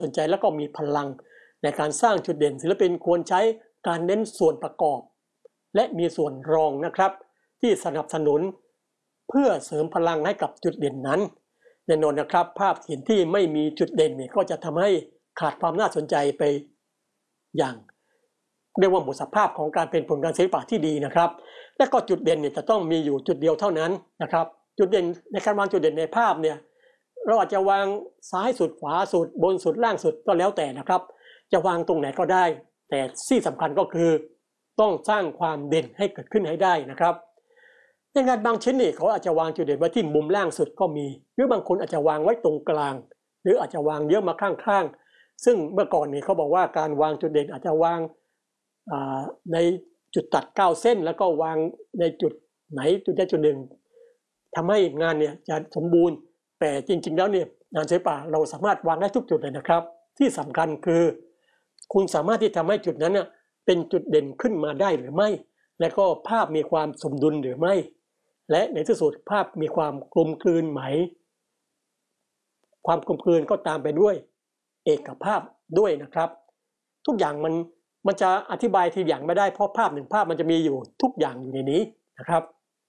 สนใจแล้วก็มีพลังในการสร้างจุดเด่นศิลปินควรใช้การเน้นส่วนประกอบและมีส่วนรองนะครับที่สนับสนุนเพื่อเสริมพลังให้กับจุดเด่นนั้นแน่นอนนะครับภาพเขียนที่ไม่มีจุดเด่นเนี่ยก็จะทำให้ขาดความน่าสนใจไปอย่างเรียกว่าหมดสภาพของการเป็นผลงานศิลปะที่ดีนะครับและก็จุดเด่นเนี่ยจะต้องมีอยู่จุดเดียวเท่านั้นนะครับจุดเด่นในการวางจุดเด่นในภาพเนี่ยเราอาจจะวางซ้ายสุดขวาสุดบนสุดล่างสุดก็แล้วแต่นะครับจะวางตรงไหนก็ได้แต่ที่สำคัญก็คือต้องสร้างความเด่นให้เกิดขึ้นให้ได้นะครับในงานบางชิ้นนี่เขาอาจจะวางจุดเด่นไว้ที่มุมล่างสุดก็มีหรือบางคนอาจจะวางไว้ตรงกลางหรืออาจจะวางเยอะมาข้างๆซึ่งเมื่อก่อนนี่เขาบอกว่าการวางจุดเด่นอาจจะวางในจุดตัด9เส้นแล้วก็วางในจุดไหนจุดใดจุดหนึ่งทำให้งานเนี่ยจะสมบูรณ์แต่จริงๆแล้วเนี่ยงานศิลปะเราสามารถวางได้ทุกจุดเลยนะครับที่สำคัญคือคุณสามารถที่ทำให้จุดนั้นเป็นจุดเด่นขึ้นมาได้หรือไม่และก็ภาพมีความสมดุลหรือไม่และในที่สุดภาพมีความกลมกลืนไหมความกลมกลืนก็ตามไปด้วยเอกภาพด้วยนะครับทุกอย่างมันจะอธิบายทีอย่างไม่ได้เพราะภาพหนึ่งภาพมันจะมีอยู่ทุกอย่างอยู่ในนี้นะครับ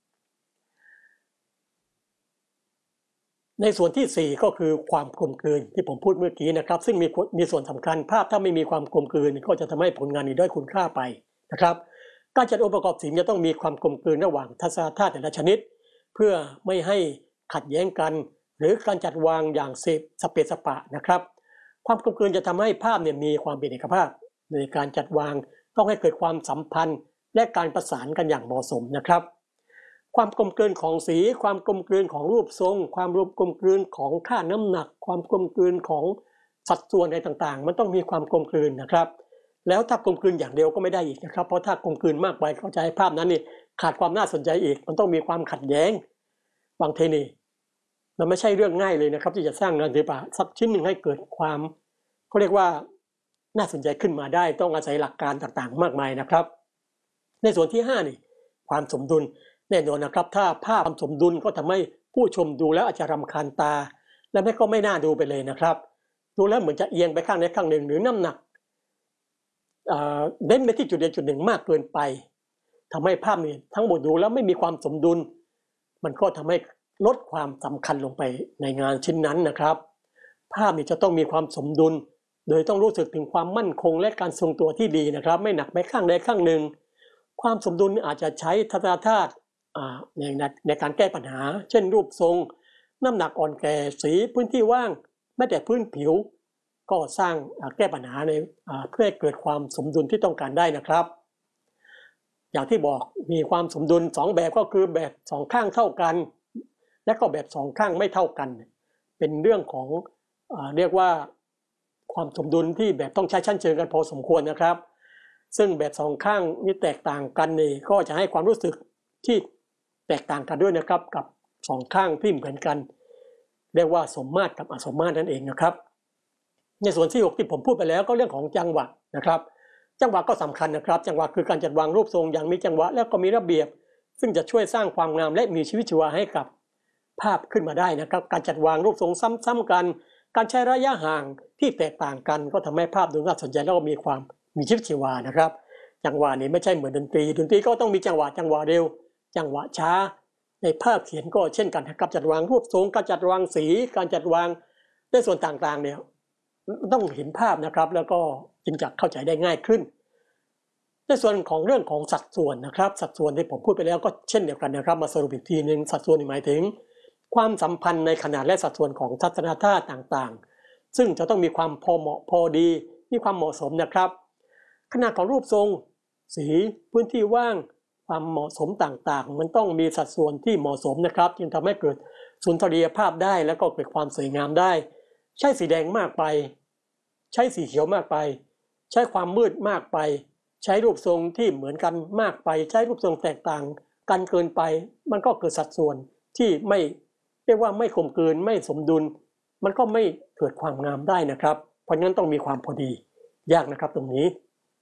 ในส่วนที่4ก็คือความกลมกลืนที่ผมพูดเมื่อกี้นะครับซึ่งมีส่วนสำคัญภาพถ้าไม่มีความกลมกลืนก็จะทำให้ผลงานนี้ด้อยคุณค่าไปนะครับการจัดองค์ประกอบศิลป์จะต้องมีความกลมกลืนระหว่างทัศนธาตุแต่ละชนิดเพื่อไม่ให้ขัดแย้งกันหรือการจัดวางอย่างสเปซสปะนะครับความกลมกลืนจะทำให้ภาพเนี่ยมีความเป็นเอกภาพในการจัดวางต้องให้เกิดความสัมพันธ์และการประสานกันอย่างเหมาะสมนะครับความกลมกลืนของสีความกลมกลืนของรูปทรงความกลมกลืนของค่าน้ำหนักความกลมกลืนของสัดส่วนอะไรต่างๆมันต้องมีความกลมกลืนนะครับแล้วถ้ากลมกลืนอย่างเดียวก็ไม่ได้อีกนะครับเพราะถ้ากลมกลืนมากไปเข้าใจภาพนั้นนี่ขาดความน่าสนใจอีกมันต้องมีความขัดแย้งบางทีนี่มันไม่ใช่เรื่องง่ายเลยนะครับที่จะสร้างงานศิลปะสักชิ้นหนึ่งให้เกิดความเขาเรียกว่าน่าสนใจขึ้นมาได้ต้องอาศัยหลักการต่างๆมากมายนะครับในส่วนที่5นี่ความสมดุลแน่นอนนะครับถ้าภาพความสมดุลก็ทำให้ผู้ชมดูแล้วอาจจะรำคาญตาและไม่น่าดูไปเลยนะครับดูแล้วเหมือนจะเอียงไปข้างใดข้างหนึ่งหรือน้ำหนักเน้นไปที่จุดใดจุดหนึ่งมากเกินไปทำให้ภาพนี้ทั้งหมดดูแล้วไม่มีความสมดุลมันก็ทำให้ลดความสำคัญลงไปในงานชิ้นนั้นนะครับภาพนี้จะต้องมีความสมดุลโดยต้องรู้สึกถึงความมั่นคงและการทรงตัวที่ดีนะครับไม่หนักไปข้างใดข้างหนึ่งความสมดุลอาจจะใช้ทัศนธาตุในการแก้ปัญหาเช่นรูปทรงน้ำหนักอ่อนแก่สีพื้นที่ว่างแม้แต่พื้นผิวก็สร้างแก้ปัญหาในเพื่อให้เกิดความสมดุลที่ต้องการได้นะครับอย่างที่บอกมีความสมดุล2แบบก็คือแบบ2ข้างเท่ากันและก็แบบ2ข้างไม่เท่ากันเป็นเรื่องของเรียกว่าความสมดุลที่แบบต้องใช้ชั้นเชิงกันพอสมควรนะครับซึ่งแบบ2ข้างนี้แตกต่างกันนี่ก็จะให้ความรู้สึกที่แตกต่างกันด้วยนะครับกับ2ข้างที่เหมือนกันเรียกว่าสมมาตรกับอสมมาตรนั่นเองนะครับในส่วนที่6ที่ผมพูดไปแล้วก็เรื่องของจังหวะนะครับจังหวะก็สำคัญนะครับจังหวะคือการจัดวางรูปทรงอย่างมีจังหวะแล้วก็มีระเบียบซึ่งจะช่วยสร้างความงามและมีชีวิตชีวาให้กับภาพขึ้นมาได้นะครับการจัดวางรูปทรงซ้ำๆกันการใช้ระยะห่างที่แตกต่างกันก็ทำให้ภาพดูน่าสนใจแล้วก็มีชีวิตชีวานะครับจังหวะนี้ไม่ใช่เหมือนดนตรีก็ต้องมีจังหวะเร็วจังหวะช้าในภาพเขียนก็เช่นกันนะครับจัดวางรูปทรงการจัดวางสีการจัดวางในส่วนต่างๆเนี่ยต้องเห็นภาพนะครับแล้วก็จึงจะเข้าใจได้ง่ายขึ้นในส่วนของเรื่องของสัดส่วนนะครับสัดส่วนที่ผมพูดไปแล้วก็เช่นเดียวกันนะครับมาสรุปอีกทีนึงสัดส่วนหมายถึงความสัมพันธ์ในขนาดและสัดส่วนของทัศนธาตุต่างๆซึ่งจะต้องมีความพอเหมาะพอดีมีความเหมาะสมนะครับขนาดของรูปทรงสีพื้นที่ว่างความเหมาะสมต่างๆมันต้องมีสัดส่วนที่เหมาะสมนะครับจึงทำให้เกิดสุนทรียภาพได้แล้วก็เกิดความสวยงามได้ใช้สีแดงมากไปใช้สีเขียวมากไปใช้ความมืดมากไปใช้รูปทรงที่เหมือนกันมากไปใช้รูปทรงแตกต่างกันเกินไปมันก็เกิดสัดส่วนที่ไม่เรียกว่าไม่กลมกลืนไม่สมดุลมันก็ไม่เกิดความงามได้นะครับเพราะฉะนั้นต้องมีความพอดียากนะครับตรงนี้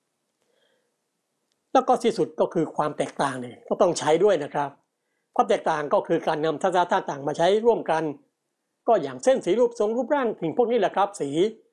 แล้วก็ที่สุดก็คือความแตกต่างเนี่ยก็ต้องใช้ด้วยนะครับความแตกต่างก็คือการนำทัศนธาตุต่างมาใช้ร่วมกันก็อย่างเส้นสีรูปทรงรูปร่างสิ่งพวกนี้แหละครับสี